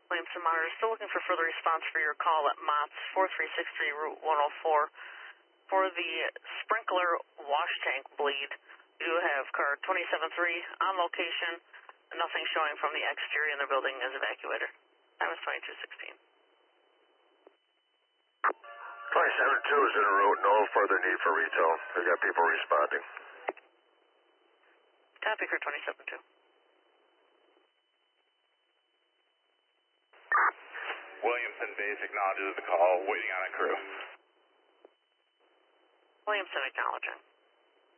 Williamson Monitor, still looking for further response for your call at Mott's 4363 Route 104. For the sprinkler wash tank bleed, you have car 273 on location. Nothing showing from the exterior in the building as evacuated. Time is 22:16. 272 is en route. No further need for retail. We got people responding. Copy for 272. Williamson base acknowledges the call, waiting on a crew. Williamson acknowledging.